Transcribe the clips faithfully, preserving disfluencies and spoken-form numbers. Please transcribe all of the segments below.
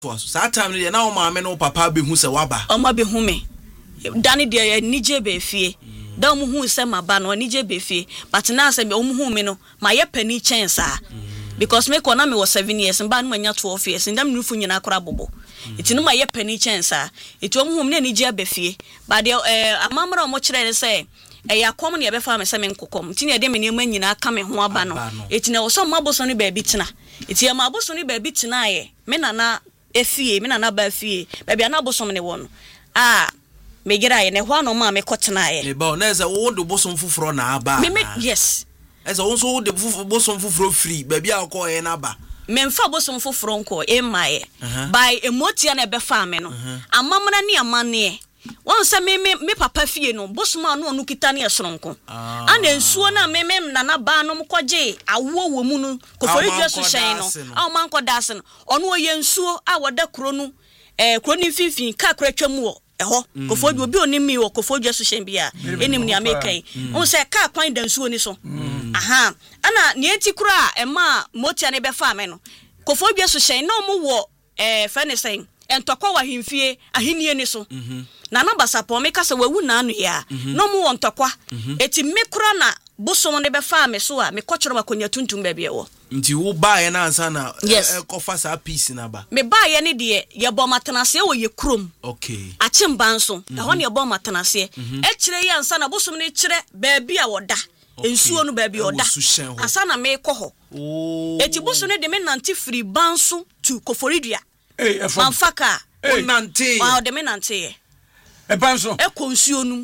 Sa time no na o ma me no papa be hu se waba. O ma be hu me. Dani de nije be fie. Da mu hu se ma ba no nije be fie. But na se be o mu hu me no ma ye pani chen sa. Because me ko na me was seven years mba no manya twelve years ndam nufu nyina akora bobo. Iti no ma ye pani chen sa. Iti o mu hu me na nije be fie. But the eh amamra o mo kire say e ya kom na ye be fa me se me nkokom. Iti na de me ne ma nyina aka me ho aba no. Iti na wo so maboso no ba bi tina. Iti ya maboso no ba bi tina ye. Me na na efie me na na ba fie ba bia na bosom ne won ah me gira ye ne hwa no ma me kotena ye e ba na eze wo do bosom fufuro na aba me me yes eze wo so wo de bosom fufuro free ba bia ko ye na ba me mfa bosom fufuro nko e ma ye by emotia na be fa me no amamna ne amane won se me me papa fie no bosom anu onu kita ne esronko ana nsuo na me me na na ba no mkoje awo wo mu no kofori dweso hyen no a man kodas no onu oye nsuo a woda kro no eh kro ni fifin ka kra twam wo eho kofori obi onimi wo kofori dweso hyen bia enim ni amekai won se ka kwan da nsuo ni so aha ana ne enti kra e ma motia ne be fa me no kofori dweso hyen no mu wo eh fenesen entokwa wa himfie ahenie ni so na na basapo me kasa wawu na anu ya no mu won tokwa eti me kura na bosom ne be fa me so a me kochoro makonya tuntum ba bia wo nti wo ba ye na ansa na e kofa sa piece na ba me ba ye ne de ye bo matenase wo ye krom okay achimba nso e ho ne ye bo matenase e kire ye ansa na bosom ne kire ba bia woda ensuo no ba bia woda asa na me koho oh eti bosom ne de me nanti free banso to koforidua eh efo manfaka nante wa de me nante ye e banso e konsuo num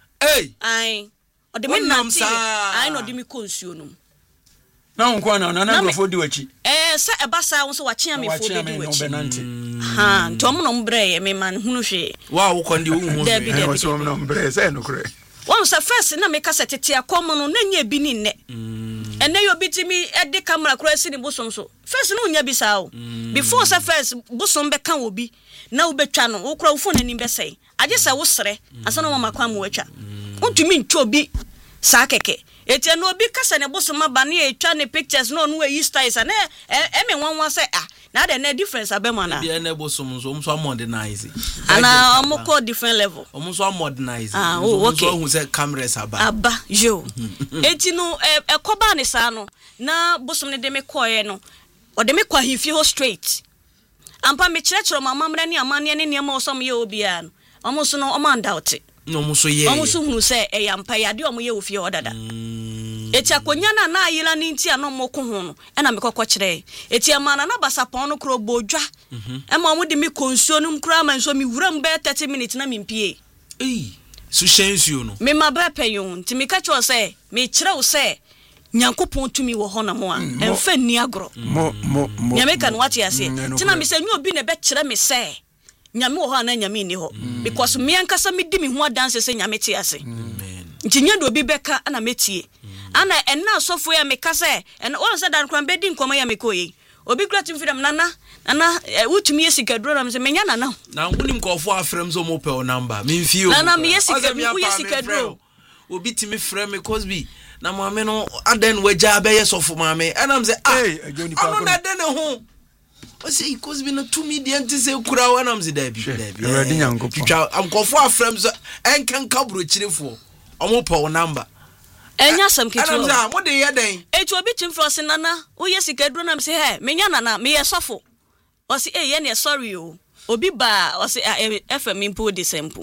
eh ai o de me nante ai no de me konsuo num na onko na na na grofo di wachi eh se e basa won so wachi am fo de di wachi nante ha ntom no mbre ye me man hunu hwe wa wo kon de wo hu e wo so no mbre se no kure won se first na me kasa tete akom no na nya bi ni nne ene yo bitimi e de camera kura si ni bosom so first no nya bi sa o before se first bosom be kan obi na wo betwa no wo kura wo phone ni be sei age se wo sere asa no mama kwa mo watwa untumi ntwa obi sa keke eti no obi kasa ne bosom aba na e twa ne pictures no no e styles na e me wanwa se ah na the na difference abema na bi ene bosom so so modernize ana amoko different level omo so modernize ah okay so hu se cameras aba aba yo eti no e koba ne sa no na bosom ne de me koye no o de me kwa himfie ho straight ampa me kirechiro mama mra ne amane ne ne ma osom ye obia no omo so no omo doubt no omo so ye omo so hunu se e yampa ya de omo ye ofie odada eti akonya na na ayira ni ntia no mo ko ho no e na me kokko kire eti amana na basapon no kro bodwa e ma omo de me konsuo no mkra ma nso me wuram be thirty minutes na me mpie eh su shensuo no me ma ba peyon nti me ka cho se me kire wo se nyankopon tumi wo ho na mo a emfa ni agro mo mo mo nyame kan wati ase tina me se nyu obi ne be kire me se nyame wo ho na nyame ni ho because me ankasa me di me ho dance se nyame ti ase nti nya do obi beka na metie ana enna asofo ya meka se en won se dan kran be di nkoma ya mekoyi obi kratim fidam nana nana utumi yesikadro na me se menya nana na ngunim kofo afrem so mo pe o number me mfie o nana me yesikadro yesikadro obi timi frem me cosby na maame no aden waja be yesofo maame enam se ah ono na den ho o se cosby na two million ti se kura wa nam se da bi da bi ready nyanko twa am kofo afrem so enkan kaburo chirefo omo pe o number enya sam kitu enam se mo de ye den etu obi timfro se nana wo yesikadro na me se he menya nana me yesofo o se eh ye ne sorry o obi ba o se F M impo de sample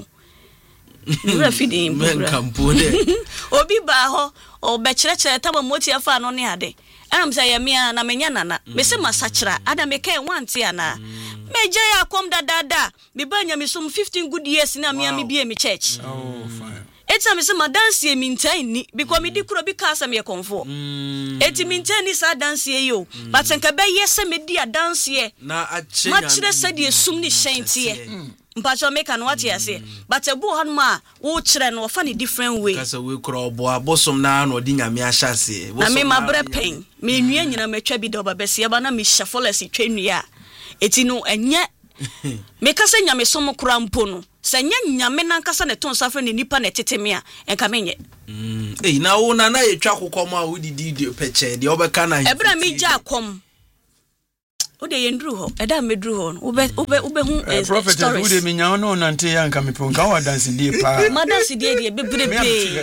Nura feeding men kampo de obi ba ho o be kire kire tama moti afa no ne ade enam say ya mia na menya nana me se masakira ada me kai wanti ana meje ya kom dadada me ba nya me sum fifteen good years na mia me bie me church oh fine eti me se ma dance e mi ntai ni because me di kuro bi ka sa me konfo eti mi ntai ni sa dance e yo but nka be yese me di a dance e na a che ma kire se di sum ni shentie mpacho make an what you say but ebu han ma wo kire no fa ni different way kasa we kura obo abosom na na odi nyame ahyase na me ma bre pen me nua nyina matwa bi do ba bese ba na me shafolesi twenua eti no enye me kasa nyame som kura mpo no se nya nyame na nkasa ne ton safa ne nipa ne teteme a enka menye mm eh na wo na na yetwa kokom a wo didi peche de obeka na ebra me gya akom o de yendru ho eda medru ho ube ube ube hu prophet u de minya no nante ya nka mepon ka wa dance die pa ma dance die die bebre be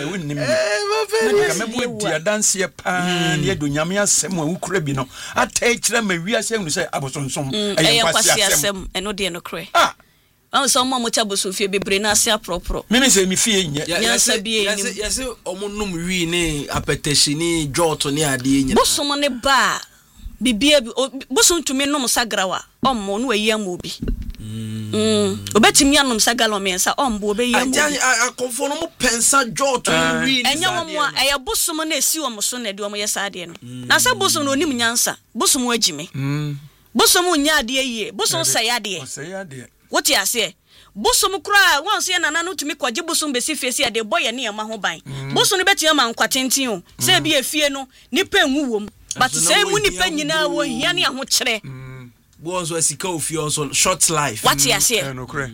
eh ka mebu dia dance ye pa ne do nyame asem a wukura bi no atai kire ma wi asem no say abosonsom ayi kwasi asem eno de no kre ah an so mo mo chaboso fie bebre na ase apropro me me say me fie nya ya sabi ni ya se omunum wi ni apetition ni jot ni ade nya bosom ne ba bibia bosom tumi nom sagrawa ommo no ayam obi mm obetimi anom sagalo mensa ombo obeyam obi akonfo no mo pensa jot wi ni enya wo mo aya bosom na esi wo mo so na de wo ye saade no na sa bosom no onim nyansa bosom agime mm bosom nya ade yie bosom sayade sayade what you say bosom kra once ye nana no tumi kwaje bosom besi fie se ade boy ne ma ho ban bosom no betia ma nkwatenten o se bi afie no nipa enwu wom but say mu nipa nyina wo hia ne ho kire bo onso asika ofie onso short life what you say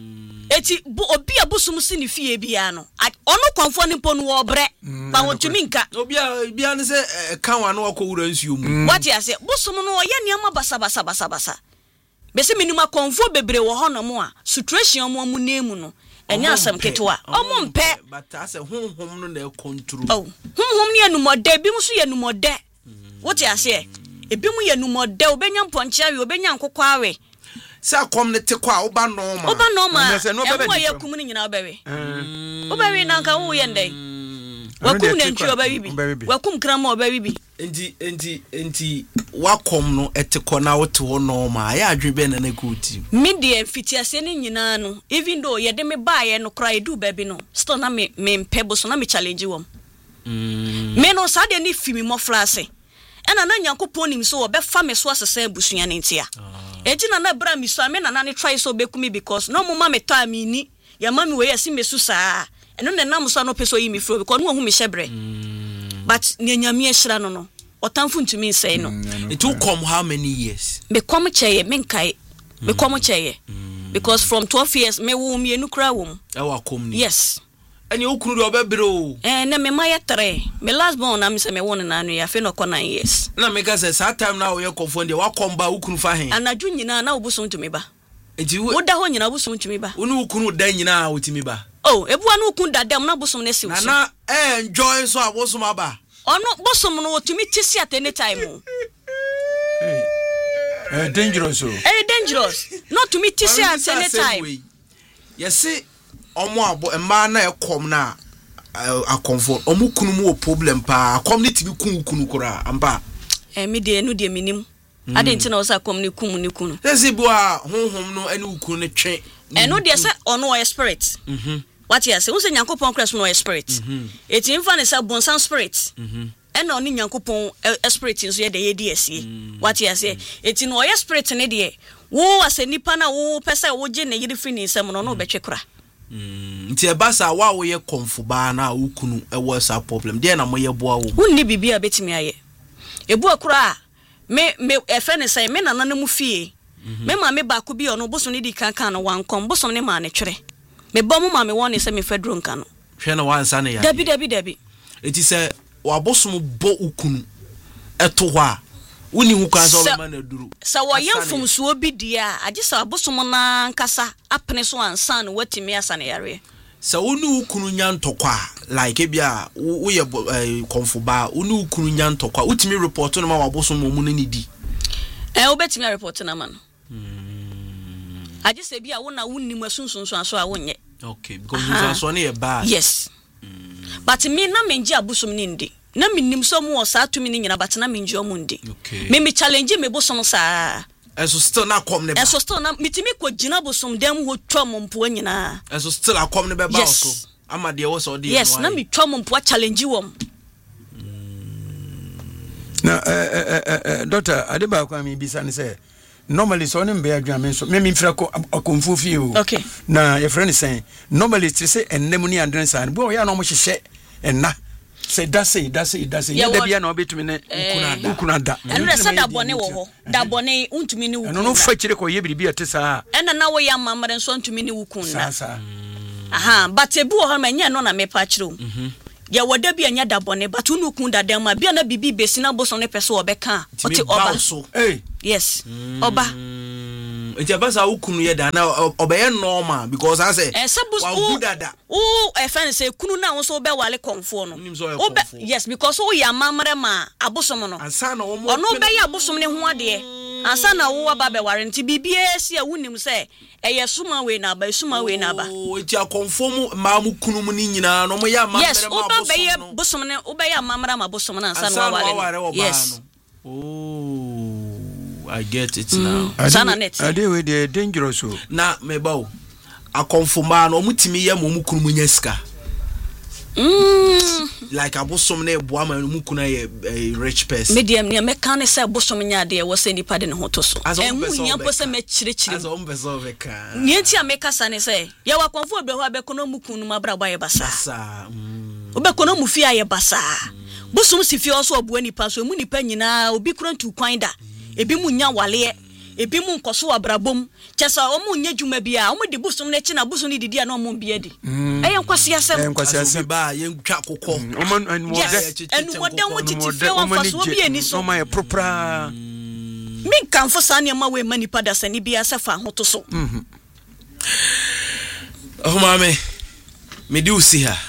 eti obi abosom si ne fie bia no ono konfo ne ponu wo bre ba wo tumi nka obi bia ne se kan no akowura nsuo mu what you say bosom no ye ne ma basa basa basa basa bese minima konfo bebre wo hono mo a situation mo mu nemu no enya asem ketewa omo mpe but ase honhom no na control oh honhom ne anumode bi mu so ye anumode what you say ebi mu ye anumode obenya mponche awe obenya nkokwa awe se akom ne te kwa oba no ma oba no ma e mo ye kum ni nyina obawe obawe na nka wo ye ndai wakum ne ntwi obawe bi wakum krama obawe bi enti enti enti wakom no etekọ na wote ho no ma ya adwebe na na kuti me de fitiase ne nyina no even though ye de me baaye no kra edu baby no still na me me mpebo so na me challenge wom mm me no sa de ni fimi mo flase ena na nyankopon nim so obe fa me so asesa abusua ne ntia enti na na bra mi so me na na ne try so bekumi because no mo ma me to amini ya ma me we yesi mesu saa eno ne nam so no peso yi mi fro because no hu me hyebre but ne nyame ehira no no otamfu ntumi nsay no it took come how many years me come cheye me nkai me come cheye because from twelve years me wo me enu kra wo e wa kom ni yes ani okunu de obebere o eh na me maye three me last born na me say me won na anu ya fe no ko nine years na me ka say that time na wo ye confond de wa komba okunu fa hen anaju nyina na obuso ntumi ba enti wo da ho nyina obuso ntumi ba onu okunu da nyina otimi ba oh ebuwa na okunu da dem na obuso na si wo na na eh enjoy so aboso ma ba ono bosom no otumi tisi at any time eh dangerous eh dangerous not to me tisi at any time yes omo abo emma na ekom na akomfort omo kunu mu problem pa akom ne tibi kun kunu kura amba eh me de enu de minim ade nti na wo sa akom ne kun ne kunu sesi bo a honhom no ene kunu ne twe enu de se ono o spirit mhm what you say? Who say Nyankopon Christ no spirit? It's in fun is a bonsan spirit. And only Nyankopon spirit in so ye de ye D S E. What you say? It's in oya spirit ne de. Wo ase nipa na wo pesa wo je ne yiri free ni nsem no no betwe kra. Nti e ba sa wa wo ye konfuba na wo kunu e wo sa problem. De na mo ye boa wo. Wonni bibia betimi aye. Ebu akura me me e fe ne say me na na mu fie. Me ma me ba ko bi ono boso ne di kan kan no wan kom boso ne ma ne twere. Me bomu ma me won se me fedro nka no hwe na wansa ne ya dabi dabi dabi eti se wabosom bo ukunu eto ho a woni hu kan so be ma na duru sa wo yemfum so obi dia age sa wabosom na nkasa apene so ansa no watimi asa ne yare sa woni ukunu nya ntokwa like bia wo ye konfuba woni ukunu nya ntokwa utimi report no ma wabosom mu ne di eh obetimi report na ma no aje se bia wo na wunnim asunsunso aso a wonye okay because you are so near bad yes mm. But me na menji abusom ni ndi na minnim so mu o sa atumi ni nyina but na menji o mu ndi okay me me challenge me bosom sa eso still na kom ne ba eso still na mitimi ko gina bosom dem ho twom mpo nyina eso still akom ne be ba so ama de wo so de yes na mi twom mpo challenge wom na eh eh eh doctor adeba kwa mi bisa ne say normally so ne mbe adwame so me me mfira ko akomfu fie o okay na your friend say normally to say ennem ni andren san bo ya no mo hyehyɛ enna say that say that say that say da bia na obetumi ne kunada kunada enu say da bone wo ho da bone untumi ne wukun no no fa kire ko ye biribi ate saa ena na wo ya mamare so untumi ne wukun na saa aha but ebu ho ma nya no na me pa kire o ya wada bi anya da bone but unu kun da dem ma bia na bibi besi na boso ne pese obeka oti oba eh yes oba enti abasa ukunu ye da na obeye normal because I say wa gudada o e fan say kunu na won so be wale konfo no obe yes because o ya mamre ma abosom no ansa na omo ono be ya abosom ne ho ade ansa na wo ba be ware nti bibie si a wunim say eye suma we na ba suma we na ba o enti akonfo mu ma mu kunu mu ni nyina no mo ya mamre ma yes oba be ye bosom ne oba ya mamre ma abosom na ansa na wale yes oh I get it now. Sana net. Ade we dey dangerous o. Na meba akonfoma no omutimi ye mo mukunu munya sika. Mm. Like abosom na eboa ma mukunu ye rich person. Medium ne meka ne say abosom nya de wo say nipa de ne hoto so. Enhu nya mpo say me chire chire. As on beso beka. Nye ti ameka sa ne say ye wa konfo obeho abekono mukunu mabra ba ye basa. Basa. Mm. Obekono mufi aye basa. Bosom si fi oso oboa nipa so mu nipa nyina obi kura ntu kwan da. Ebi mu nya wale ebi mu nkoso abrabom chesa omu nya dwuma bia omu de busum na chi na busum ni didi na omu bia di eye nkwase asem eh nkwase asem ba ye ntwa kokko omu enu enu moden wo titi fie wan faso obi eni so omu ye propra mi kanfo sa ne ma we manipa da sani bia sefa hoto so mhm oh mame me di usi ha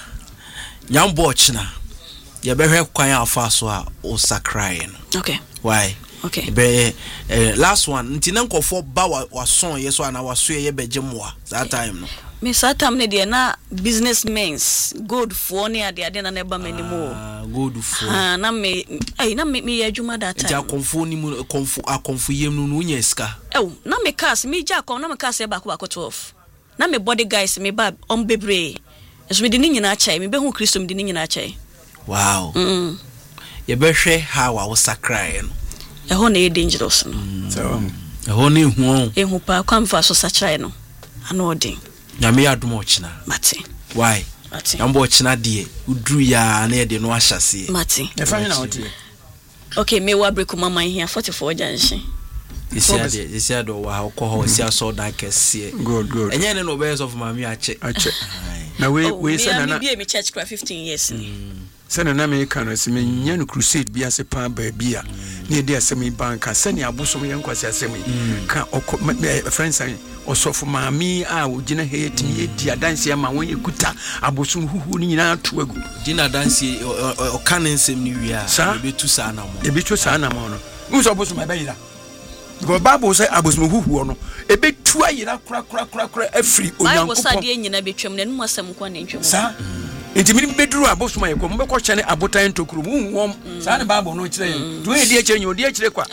nyambo china ye behwe kwan afa so a o sakrai no okay why okay be uh, last one nti na nkofo ba wa son yeso ana waso ye begyemoa that time no me that time ne de na businessmen's good for ne ade ade na na ba manimo ah good for ah na me ai na me me adwuma that time ja konfo ni mu konfo akonfo yem no no nya ska eh na me cars me ja kon na me cars e ba ko ba ko twelve na me body guys me ba on bebre eso me de ni nyina chai me be hu Kristo me de ni nyina chai wow mm ye be hwe how a wo sakrai no e ho na e dangerous no so e ho na hu e hu pa kwamfa so sakrai no ana odin nyame adom ochina mate why mate nyambo ochina de udru ya na e de no ahyase mate e fa na oti okay me wa break mama here forty-four junction isi ade isi ade wa ha ko ho isi aso dan kese good good enye ne no be of mami ache ache na we we say na na be me church cra fifteen years sene na me kan se me nya no crusade bia se pa ba bia ne de asem banka sene abosom ye nkwase asem ka friends an osofo maami a ogina heti ye di adanse ma won ekuta abosom huhu ni nyina to agu dina danse o kan nsem ni wi a ebetu sa na mo ebetu sa na mo no unso abosom ba yira because Bible say abosom huhu no ebetu ayira kura kura kura kura afri onyankopon Bible say de nyina betwam na nmu asem kwa na ntwam sa enti mi beduru abosom ayekọ mo be ko kyene abotan tokuru mu wom sa ne Bible no kire yen do e di akire nyo di akire kwa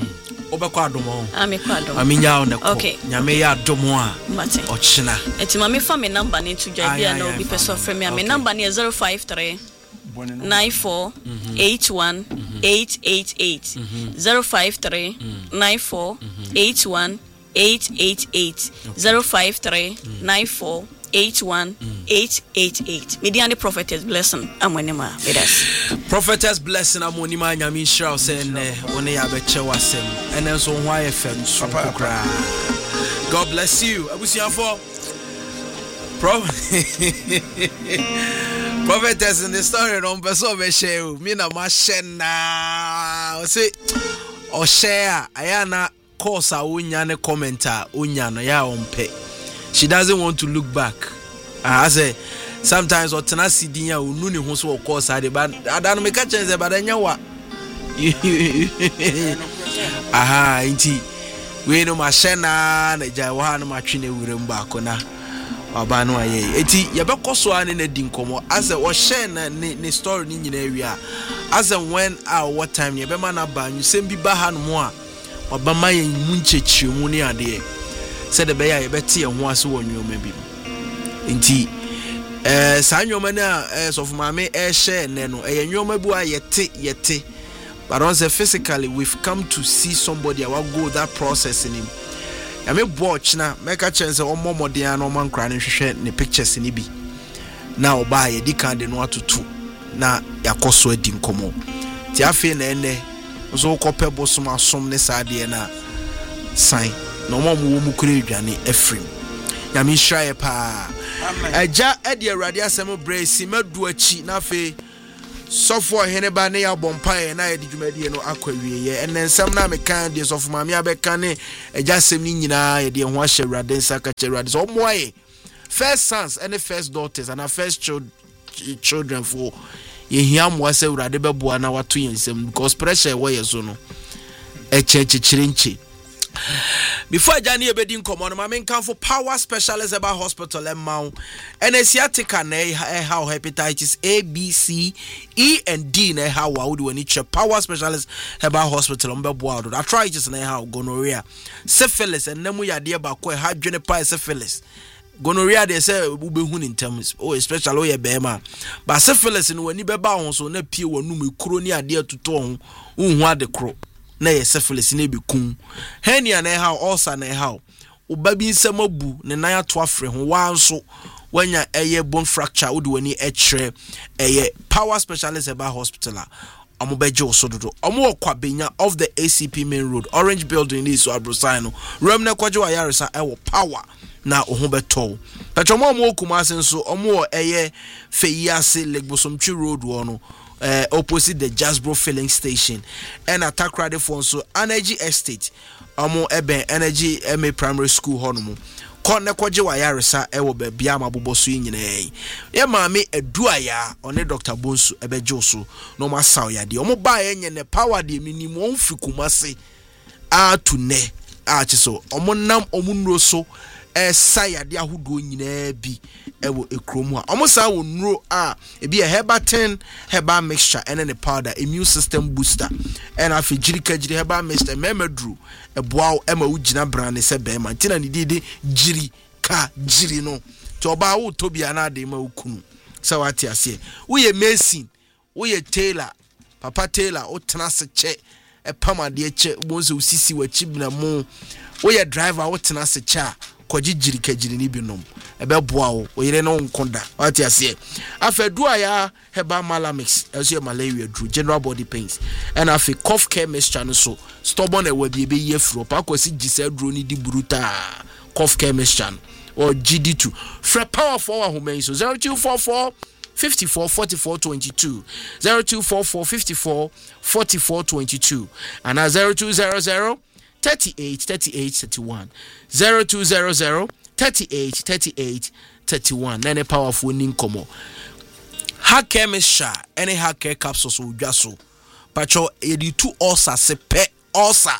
obekọ adomo ami kwa adomo ami nya on ko nyame ya adomo a ochina eti ma me fa me number ne to jai bia na obi person frame me me number ne zero five three nine four eight one eight eight eight zero five three nine four eight one eight eight eight zero five three nine four eight one eight eight eight Mediani Prophetess Blessing amonima with us Prophetess Blessing amonima nyami shira say ne one ya beche wasem ene so ho ayefem so kokra God bless you abusiafo Prophetess in the story no person be share me na ma share na o say o share ayana course a unya ne commenter unya no ya ompe. She doesn't want to look back. Uh, I say sometimes what na sidinya unu ne ho so of course ade but adanu me ka chenze but anya wa. Aha, inti we no machina na ja wa no matwene wurem ba akona. Baba no aye. Eti ye be koso ane na di nkomo. As a wo share na ne story ni nyina wi a. As a when our what time ye be ma na ba nyusem bi ba ha no mo a. Baba ma ye mu nchechiremu ne ade. Said the bear betty and was one you maybe. Indeed, eh, Sanyomana as of my may air share neno, a yomabua yet yet. But also physically, we've come to see somebody I will go that process in him. I may watch now, make a chance of more modern or man crying share the pictures in Ibi. Now buy a decant and what to two. Now, ya cost wedding como. Tiafin and so copper some somness idea na sign. No more mu kure dwane Ephraim. Yami hrae pa. Eja edi awurade asem brace madu achi na fe sofo hene ba ne ya bompa na yedi dwumadi no akwawie ye enensem na mekan de sofo ma me abeka ne eja asem ni nyina yedi ho ahye awurade nsaka che awurade so omoaye first sons and first daughters and first children children for ye hia mo ase awurade beboa na wato yensem because pressure we yeso no eche chichirinchi. Before Johnny Ebedin come on, my main for Power Specialist about hospital and mount and asiatica ne how hepatitis A, B, C, E, and D ne how would when each Power Specialist about hospital on Beboado. I try just ne how gonorrhea, syphilis, and nemu ya dear bakwe hydrogen syphilis. Gonorrhea they say will be hun in terms oh especially oh bema but syphilis in when you be bound so ne pure no me crony dear to ton unwa de cro. Na ye syphilis ne be kum hernia na how ulcer na how obabi nsem abu ne nan ato afre ho wanso wanya eye bone fracture wo de wani e kire eye Power Specialist Eba Hospital amo beje osododo omo okwa benya of the A C P main road Orange building is so abrosai no rem na kwaje wa yaresa e wo Power na oho beto pechomo omo okumase nso omo eye feyiase legbosomtwi road wo no Uh, opposite the Jasbro filling station and attack ready for so Energy Estate amo ebe Energy M A Primary School honomu kon nekwaje wa yaresa e wo bia mabobo so nyina yi ye maame eduaya one Doctor Bonsu ebeje so no ma saw ya de omo ba ye ne Power de minimum on fikumase a to ne a chiso omo nam omo nro so e saya de ahodo nyina bi ewo ekromu a omo sa wo nro a e bi a herbal herbal mixture and then the powder immune system booster and afi jirika jiri herbal mixture memedru e boaw e ma ugina brand se be ma tina ni didi jiri ka jiri no to oba wo tobia na de ma ukunu sa wati ase wo ye medicine wo ye tailor papa tailor o tena se che e pama de che bo se usisi wa chibna mo wo ye driver wo tena se cha kwaji jiri ka jiri ni binom ebe boa wo oyire no nkonda wati ase afedu aya heba malamix eso malaria dru general body pains and afi cough care mixture no so stubborn e wa bi ebe ye fro pa kwasi gisa dru ni di bruta cough care mixture or G D two for Power for home so zero two four four fifty-four forty-four twenty-two zero two four four fifty-four forty-four twenty-two and zero two zero zero thirty-eight thirty-eight thirty-one zero two zero zero thirty-eight thirty-eight thirty-one nene powerful ninkomo hair care mixture any hair care capsules wo dwaso pacho edi two ulcer se pe ulcer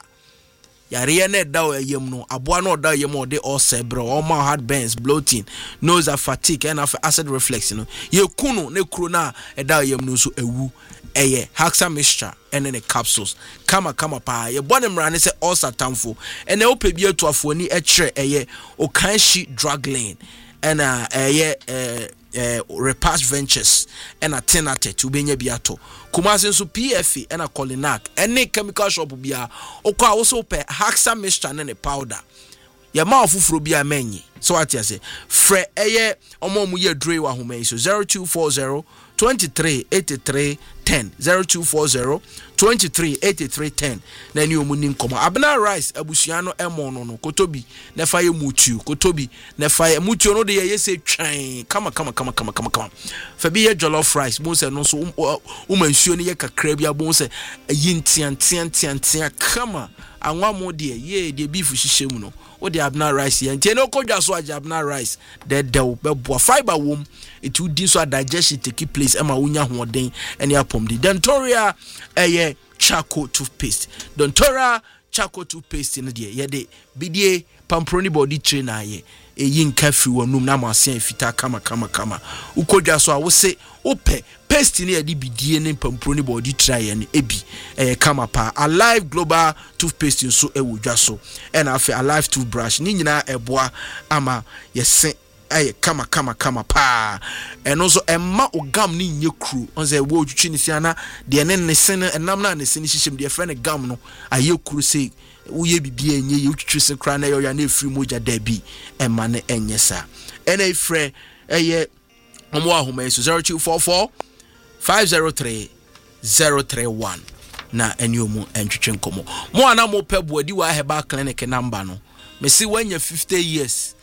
yare na da yem no aboa no da yem o de ulcer bro all my heart burns bloating nose and fatigue and acid reflux no ye kunu ne kuro na e da yem no so ewu eye haxa mixture and then the capsules kama kama pa ye bone mrane se ulcer tamfo and e opebi atuafo ni e kire eye o kan shi drug lane and uh eye eh Uh, Repast Ventures and a tenate to benya biato kumase nso P F A and a Colinac any chemical shop bia okwa also pe haxa mixture and a powder ya ma ofufuro bia menyi so what you say fre eye omo mu ye dre wa homa so zero two four zero twenty-three eighty-three ten zero two four zero twenty-three eighty-three ten na ni omu ni nkoma abna rice abusua no emo no no kotobi na fa ye mutu kotobi na fa ye mutu no de ye se twan kama kama kama kama kama kama fa bi ye jollof rice mo se no so o mansuo ni ye kakra bi abon se yi ntian tian tian tian kama anwa mo de ye de beef hihye mu no o de abna rice ye ntie no kodwa so abna rice de de bebo fiber wom it would din so digestion take place ema unya hoden ene apom di Dentoria eye charcoal toothpaste Dentoria charcoal toothpaste no de ye de bidie pamproni body trainer ye eyi nka fi wonum na masen fita kama kama kama ukodwa so a wo se ope paste ni edi bidie ne pamproni body trainer ne ebi eh kama pa Alive Global toothpaste so ewodwa so and afi Alive toothbrush ni nyina eboa ama yesen ay kama kama kama pa eno so emma ogam ni nye kru onze wo twitwi ni siana de ne ne sen enam na ne sen hihim de friend gam no aye kru sei uye bibia enye ye twitwi sen kra na yo ya na efri moja da bi emma ne enye sa ena efre eye omo ahoma so zero two four four five zero three zero three one na enyomu entwetwe nkomo mo ana mo pebo adi wa heba clinic number no me si wanya fifty years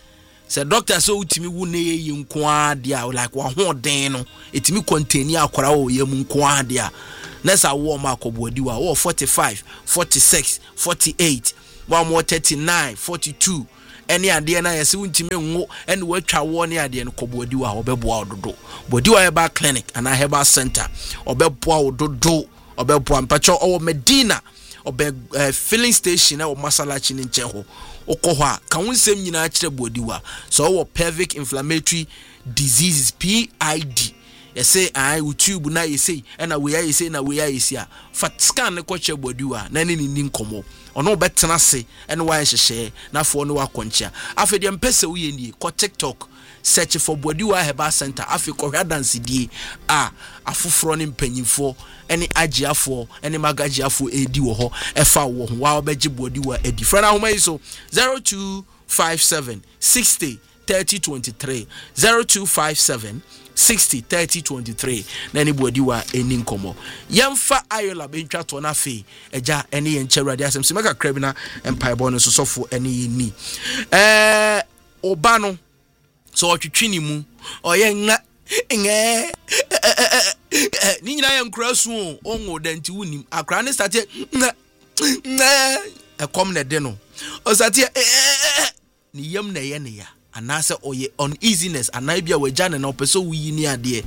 say doctor so utimi wu na ye nko ade a like wa ho den no etimi contain akora wo ye mu nko ade a na sa wo ma akobodi wa wo forty-five forty-six forty-eight one more thirty-nine forty-two any ade na yesi untimi nwo ene watwa wo ne ade no kobodi wa obeboa ododo bodi wa heba clinic and a heba center obeboa ododo obeboa mpacho owo Medina obe uh, filling station or masalachi ni nche ho okoho a kan wonsem nyina kire bodiwa so wo pelvic inflammatory diseases P I D you say I YouTube na you say and we are you say na we are you see fat scan ne kwache bodiwa na ne ni nkomo ono betena se and why hye na fo no wakoncha afede mpese wo ye ni ko TikTok search for Bodiwa Heba Center Africa dance die a afoforo ne mpanyimfo ene agiafo ene magagiafo edi wo ho efa wo ho wa obeji Bodiwa edi friend ahoma iso zero two five seven sixty thirty twenty-three zero two five seven sixty thirty twenty-three na ni Bodiwa eni nkomo yemfa ayola bentwa to na fe eja ene ye ncherade asem se meka krabina empire bono so sofo ene ni eh obano so otwetwini mu oye nga nge ni nyina ye nkura so onwo danti wunim akra ne start nga e kom na de no o start ni yam na ye ne ya anase oye uneasiness anabia wagya na opeso wuyi ni ade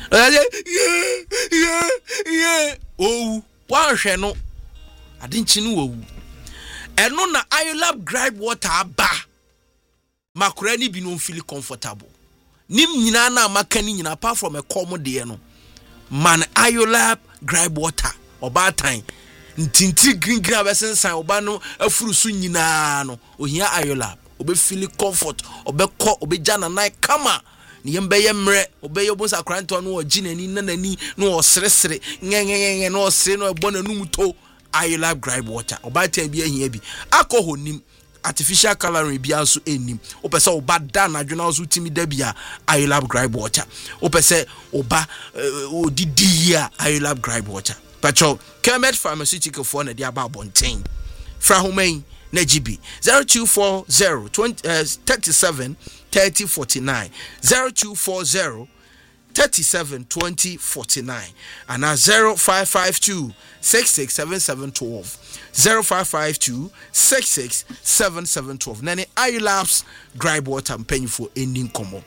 oh wa hwe no ade nchi no wu eno na iolab gripe water aba makura ni bi no feel comfortable nim nyina na maka ni nyina apart from a common de no man iolab gripe water oba tan ntinti green green abesensan oba no afuru su nyina no ohia iolab obe feel comfort obe ko obe jana na kama ni yembe yemre obe yobo sakranto no ogi nani nanani no osresere nyenyenyen no osre no ebo na numuto iolab gripe water oba tan bi ahia bi alcohol nim artificial coloring bia so enim opese oba da na dwena so timi da bia iolab gripe water opese oba odidi ya iolab gripe water pacho Kemet Pharmaceutical for na dia ba bonten fra homen na gb zero two four zero thirty-seven thirty forty-nine zero two four zero thirty-seven twenty forty-nine and na zero five five two six six seven seven one two zero five five two six six seven seven one two nani iolabs gripe water mpanyfo ending komo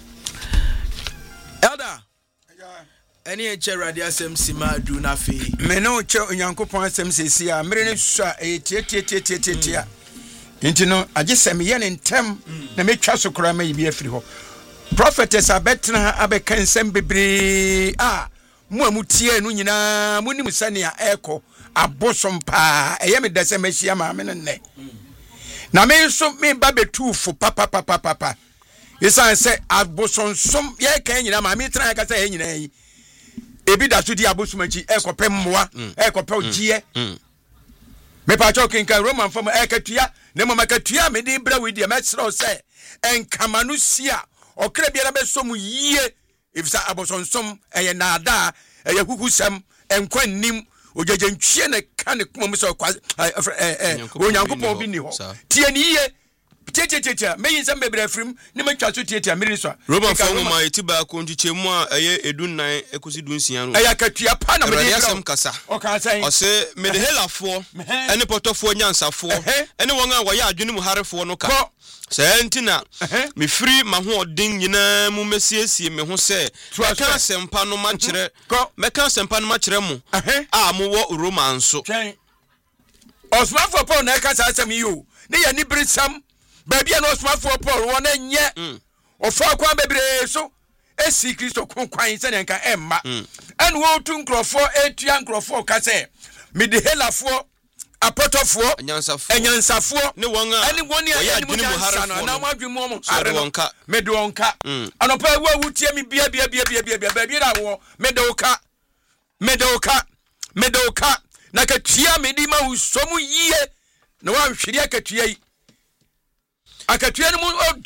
elder any enche radio asem sima du na fe me no che onyankopon asem sesi a mere ne su a etie tie tie tie tie tie enti no agesem ye ne ntem na metwa so kora ma yibi afiri ho prophetess abetna abeka nsem bebre a mu amutie no nyina munim sane a eko abosom pa eye me dase machia ma me ne na me so me ba betufo papa papa papa yesan se abosonsom ye kan nyina ma me tran ka se ye nyina yi ebi da so di abosumachi ekope mmoa ekope ogie me pa chokin kan roman fam ekatua ne mo makatua me di bra we di me sro se enkamanu sia okra biara be so mu yie ifisa abosonsom eye naada eye kukusam enkwannim ojeje ne ka ne kuma so kwa eh eh onyankopon bi ni ho tie ni yie tietietia me yin sam bebre afrim ne matwa so tietia miri so roba fo ma etiba ko ntichemu a eye edunnan ekosi dunsia no aya katua pa na me de asem kasa o ka san o se me de helafo ene potofo nyansafo ene won a wo ya adwene mu harefo no ka se ntina me free ma ho odin nyina mu mesiesie me ho se me kan sempa no ma kire me kan sempa no ma kire mu a mo wo Roma nso osmafo Paul na ka sa asem yi ne ya ni brisam baby no osmafo Paul won enye ofo akwa bebre so esi Kristo konkwan se ne nka emma en wo tu nkrofo etua nkrofo ka se me de helafo apotofo enyansafo enyansafo ne won a ene won ya ene mu harefo na madwemu mo are wonka me de wonka anopa wo wutie mi bia bia bia bia bia baby da wo me de woka me de woka me de woka na ka tua me di ma usomu yie na wa hwiri akatua yi akatua no mu odo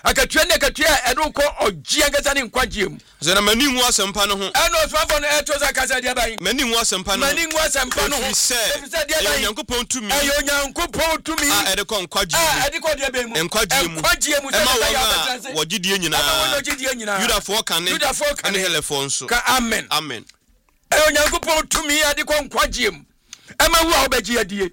akatua ne akatua eno ko ogie ngasa ne nkwagye mu so na mani hu asempa no ho eno oswafo no eto za kasa dia ban mani hu asempa no mani hu asempa no ho se dia ban Nyankopɔn tumi ayo Nyankopɔn tumi a ede ko nkwagye mu a ede ko dia ban mu nkwagye mu nkwagye mu se ya wogidie nyina wogidie nyina Yudafo kane Yudafo kane ne helefo nso ka amen amen ayo Nyankopɔn tumi ade ko nkwagye mu ema hu a obegye adie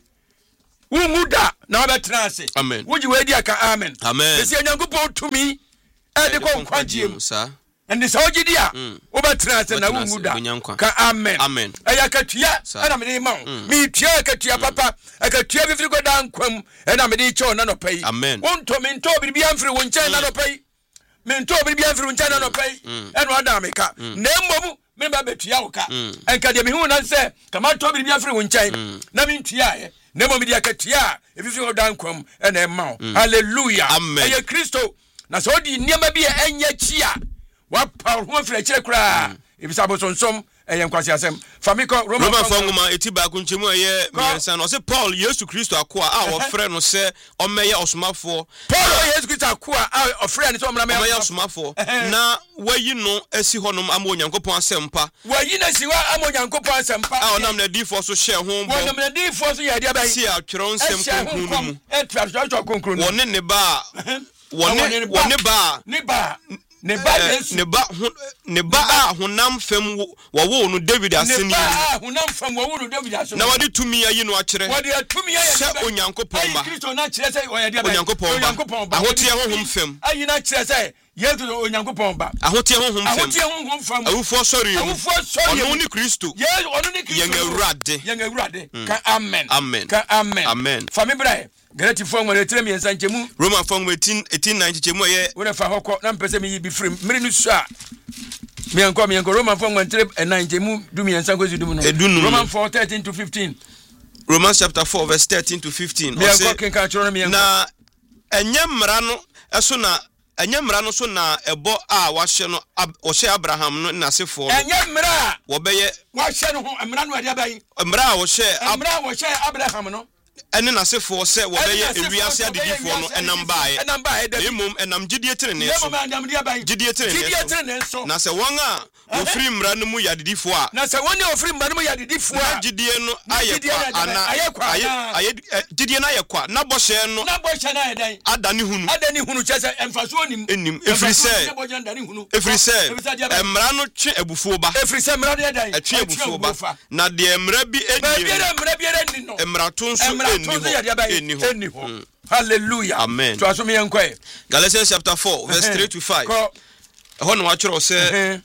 Wumuda na obetra ase amen wuji wedi aka amen amen ese Nyankopɔn tumi ade ko nkwagye mu sa ende sa ogidi a obetra ase na wumuda ka amen amen aya katua ana me ma mi tua katua papa akatua bifiri ko da nkwam ana me di cho na no pai wonto me nto biribi amfiri wo nkyɛn na no pai me nto biribi amfiri wo nkyɛn na no pai ɛno ada me ka na mmom me ba betua wo ka enka de me hu na sɛ kama to biribi amfiri wo nkyɛn na me ntua ye na mmom di akatua bifiri ko da nkwam ɛna ma hallelujah ɛyɛ Kristo na so di nneɛma bi ɛnyɛ chia wa pa ho afiri kyerɛ kura ebisa bosonsom ɛyɛ nkwasi asɛm famiko Roman fonguma eti ba ku nchemu ɛyɛ miɛnsa no se Paul Yesu Kristo akoa a wɔfrɛ no sɛ ɔmɛyɛ ɔsomafo Paul Yesu Kristo akoa a ɔfrɛ no sɛ ɔmɛyɛ ɔsomafo na wayi no asi hɔnom ama Onyankopɔn asɛmpa wayi na si wa ama Onyankopɔn asɛmpa a ɔnam na difo so hyɛ ho bɔ wɔnam na difo so yɛ dia bɛyi si atwerɛ nsɛm konkron mu ɛtwerɛ konkron mu wɔne ne ba wɔne wɔne ba ne ba ne ba Yesu ne ba ne ba a honam fam wɔwo no David aseni ne ba honam fam wɔwo no David aseni na wɔde tumi ayi no akyerɛ wɔde tumi ayi sɛ Onyankopɔn ba Kristo na kyerɛ sɛ ɔyɛ dia ba Onyankopɔn ba ahotie honhom fam ayi na kyerɛ sɛ Yesu Onyankopɔn ba ahotie honhom fam ahotie honhom fam awufo sɔre mu awufo sɔre ɔno ne Kristo Yesu ɔno ne Kristo yɛn awurade yɛn awurade ka amen amen ka amen amen fami brae Galati fo ngone tire mi ensa nchemu Roman fo ngwe eighteen ninety chemu ye wona fa hokɔ na mpese mi yi bi frem mmiri no so a mi enko mi enko Roman fo ngwe tire nine chemu du mi ensa kozi du mu no Roman four thirteen to fifteen Romans chapter four verse thirteen to fifteen mi enko kenka choro mi enko na enye mmara no eso na enye mmara no so na ebo a wahye no ohye Abraham no nasefo no enye mmara wo beye wahye no ho mmara no ade abai mmara a wohye mmara a wohye Abraham no ene nasefo se wo beye ewiase adidifo no enam baaye enam baaye da emom enam gidie tire ne so gidie tire ne so na se won a ofiri mmara no mu yadidifo a na se won ne ofiri mmara no mu yadidifo a gidie no ayekwa ana aye gidie na ayekwa na bohye no na bohye na edan adani hunu adani hunu chese emfaso onim enim efiri se efiri se mmara no twe abufuo ba efiri se mmara no edan atwe abufuo ba na de mmara bi eni mmara bi eni no mmara to nso eni ho eni ho hallelujah amen to aso me yankwa Galatians chapter four verse three to five ho no wachero se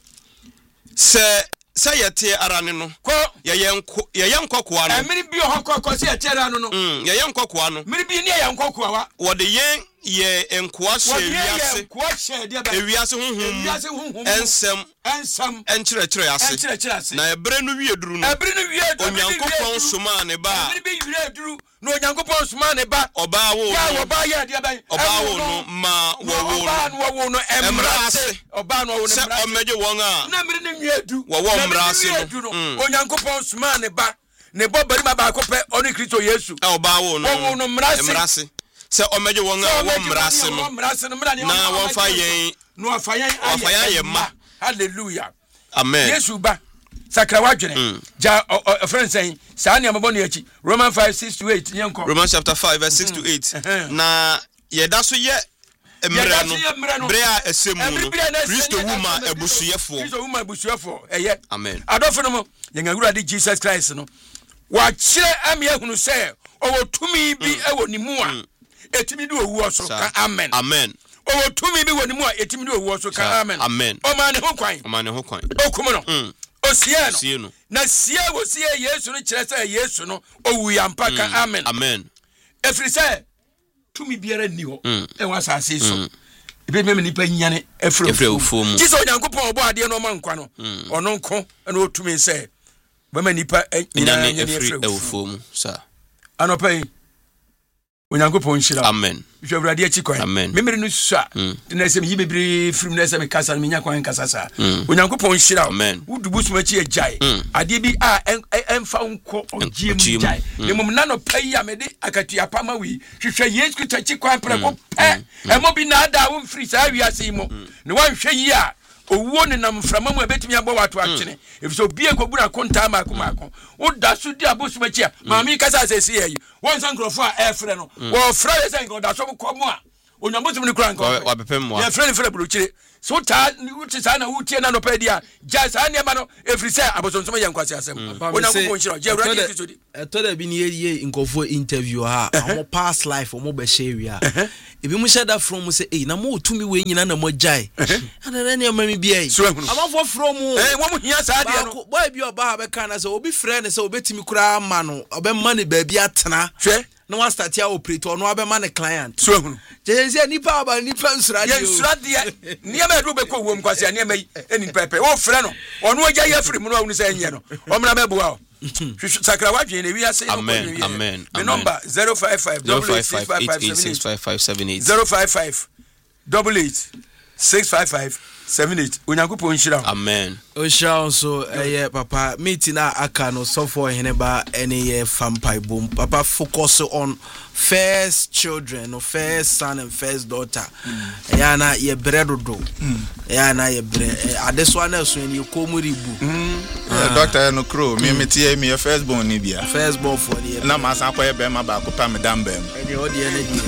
se se yete arane no ye yenko ye yenkokoa no emiri bi ho kokko se yete arane no mm ye yenkokoa no miri bi ne ye yenkokoa wa wo de yen ye enkoa hye wiase enkoa hye de ba wiase honhom wiase honhom ensem ensem enkyerɛkyerɛ ase enkyerɛkyerɛ ase na ebre no wie duru no ebre no wie duru Onyankopɔn soma ne ba ebre bi wie duru no Onyankopɔn soma ne ba oba wo ya oba ya de ba oba wo no ma wo wo oba no wo no emra ase oba no wo no se omeje won a na mere ne wie duru wo wo emra ase no Onyankopɔn soma ne ba ne bo bari ma ba ko pɛ ɔne Kristo Yesu oba wo no wo no emra ase se omeje won a wo emra ase no na won fa yen no afa yen aye ma hallelujah amen Yesu ba sakra wadwene ja friend saying sa ne amabo ne achi Roman five six to eight yenko Romans chapter five verse six to eight na yeda so ye emre no bre a esemu no Kristo wuma abusuyefo Kristo wuma abusuyefo eye amen adofo no mo yen awurade Jesus Christ no wa kire ame ahunu se owo tumi bi ewo ni mu a etimi de owu oso ka amen amen owo tumi bi woni mu a etimi de owu oso ka amen amen o ma ne ho kwan o ma ne ho kwan okumo no osie no na sie wo sie Yesu no kire se Yesu no owu ya mpa ka amen amen efiri se tumi biara ni ho e wa asase so ebe me nipa nyane efre efre ti so Onyankopɔn obo ade no ma nkwa no ono nko na otumi se ba ma nipa nyane efre efom sa anopai onyankopɔn nhyira amen hwɛ awurade akyi kwan amen memere no sua de na sɛ yi bebre firim na sɛ me kasa me nya kwan kasa sa onyankopɔn nhyira amen wodubu suma akyi agyae ade bi a ɛmfa nkɔ ɔgye mu gyae ne mom na no pa yi a mede akatua pa ma wi hwehwɛ Yesu Kristo akyi kwan prɛko pɛ ɛmo bi na ada wo mfiri saa wiase yi mo ne wanhwɛ yi a owuo ne nam frama mu ebetimi abɔ wato atwene efisɛ obi ekobu na konta ma akoma akon woda so di abosuma chi a maami kasa asesi yi won san krofo a ɛfrɛ no wo frɛ le san da so ko mu a onyambotum ne kura nko wa bepem mo ya frɛ ne frɛ buruchire so ta wuti sa na wutie na no pa dia ja sa ne ma no efiri sɛ abosonsom yɛ nkwase asɛm onyambo nhyira je awurade Kristo di eto da bi ne ye nkofo interview ha omo past life omo be share wi a ebi mu share da from say eh na mo tumi we nyina na mo jai ana na ne ma mi bia yi amafo from eh wo mo hia sa de no boy bi oba ha be kan na say obi frɛ ne say obetimi kura ma no obemma ne ba bi atena hwɛ no one start here operator no abema ne client so hunu je say nipa aba nipa nsura de nsura de niam edu be ko wo mkwase niam yi eni pepe wo frɛ no ono agya ye frɛ mu no unu say enye no omra meboa o sakra wadwe ne wi ase no amen amen me number zero five five eight six five five seven eight zero five five eight six five five seven eight onyankopɔn nhyira amen o nhyira so eh papa meeting na aka no so for hene ba any ye fampai boom papa focus on first children or first son and first daughter ya na ye bredodo ya na ye bre adeso na so ni komuribu doctor no crow me metie me first born ni bia first born for ni na ma san kwa be ma ba ko pa me dam bem e de odi na di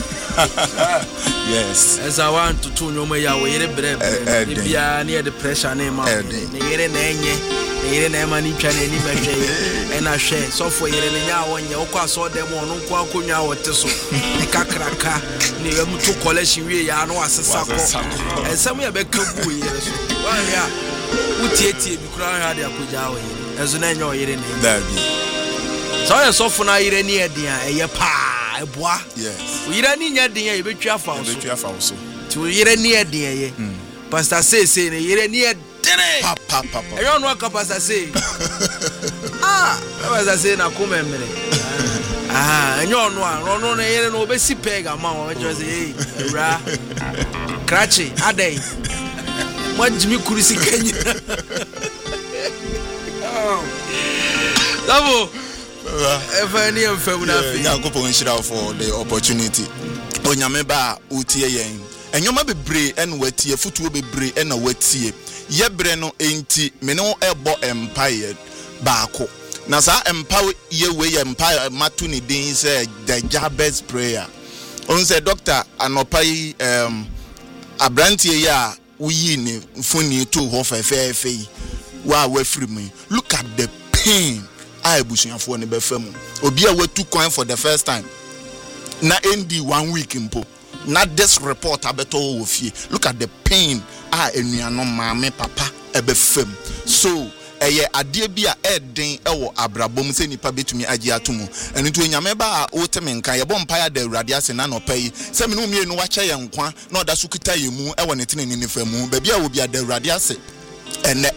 yes as I want to to nyoma ya we yere bre bia na the pressure na ma ne yere na enye ne yere na ma ni twa na ni mehwe e na hwe so for yere na nya wonye okwa so dem ono nko akonwa wote so e kakraka ne yam to collection we ya no asesa ko ensem ya be kagu yere so wa ya utietie bi kura ha de akoja wo yere ezo na nya yere na that be so ya so for na yere ni eden a eye pa eboa yes yere ni nya den a ebetwa afa so ebetwa afa so ti yere ni eden eye pastor say say ne yere ni eden pa pa pa pa eyo no aka pastor say ah pastor say na kuma emere ah enyo no a no no na yere no obesi pega ma o just say hey ra krachi adai mo jimi kurisi kanyi oh dabo ever ni emfa una fi yakopon shira for the opportunity onyame ba utie yen enyoma bebre en watie futuo bebre en na watie yebre no enti me no ebo empire baako na sa empower ye we empire matu ni din say the Jabez prayer on say doctor anopai um abrantie ya uyi ni funi to ho fefefe wa wa free me look at the pain I busuafo ne befamu obi a watu kwan for the first time na endi one week impo not this report abeto wo fie look at the pain a enuano maame papa ebefam so eye ade bi a eden ewo abrabom se nipa betumi agi atomu enu to nyame ba a woteme nka ye bom pa ya da awurade ase na no pai se me no mie no wache ye nkwa na oda so kita ye mu ewo ne tene ne famu ba bia wo bia da awurade ase ene